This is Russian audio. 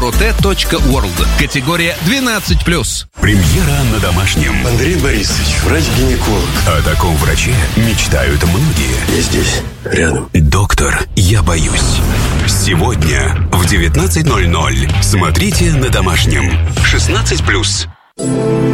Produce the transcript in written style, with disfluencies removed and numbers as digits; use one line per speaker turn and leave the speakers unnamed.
prote.world. Категория 12+.
Премьера на Домашнем.
Андрей Борисович, врач-гинеколог.
О таком враче мечтают многие.
Я здесь, рядом.
Доктор, я боюсь. Сегодня в 19:00 смотрите на Домашнем. 16+.